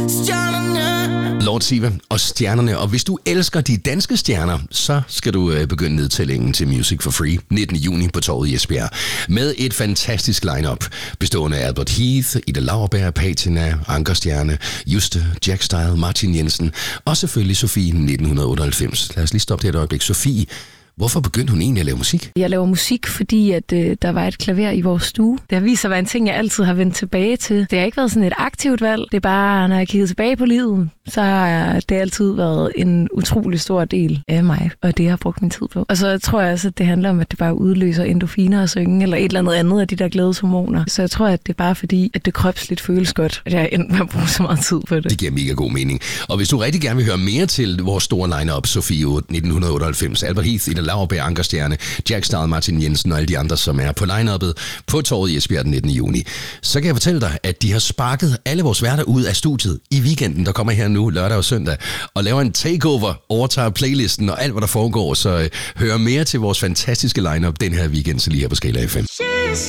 Lord Siva og stjernerne. Og hvis du elsker de danske stjerner, så skal du begynde nedtællingen til Music for Free 19. juni på Torvet i Esbjerg. Med et fantastisk lineup bestående af Albert Heath, Ida Lauerberg, Patina, Anker Stjerne, Juste, Jack Style, Martin Jensen og selvfølgelig Sofie 1998. Lad os lige stoppe det et øjeblik. Sofie, hvorfor begyndte hun egentlig at lave musik? Jeg laver musik, fordi at, der var et klaver i vores stue. Det har vist sig at være en ting, jeg altid har vendt tilbage til. Det har ikke været sådan et aktivt valg. Det er bare, når jeg kigger tilbage på livet, så har det altid været en utrolig stor del af mig, og det jeg har brugt min tid på. Og så tror jeg også, at det handler om, at det bare udløser endorfiner at synge, eller et eller andet af de der glædeshormoner. Så jeg tror, at det er bare fordi, at det kropsligt føles godt, at jeg endte med at bruge så meget tid på det. Det giver mega god mening. Og hvis du rigtig gerne vil høre mere til vores store line-up, Sofie 1998, Albert Heath, Ida Lauerberg, Anker Stjerne, Jack Style, Martin Jensen og alle de andre, som er på line-uppet på Torvet i Esbjerg den 19. juni, så kan jeg fortælle dig, at de har sparket alle vores værter ud af studiet i weekenden, der kommer her nu, lørdag og søndag, og laver en takeover, overtager playlisten og alt, hvad der foregår. Så hør mere til vores fantastiske line-up den her weekend, så lige her på Skala FM.